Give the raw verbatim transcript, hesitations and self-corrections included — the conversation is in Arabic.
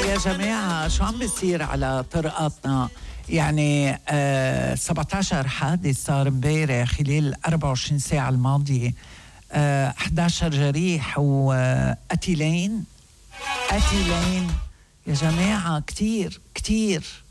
يا جماعة شو عم بيصير على طرقاتنا؟ يعني آه سبعة عشر حادث صار امبارح خلال أربعة وعشرين ساعة الماضية، آه أحد عشر جريح وقتيلين قتيلين يا جماعة، كتير كتير.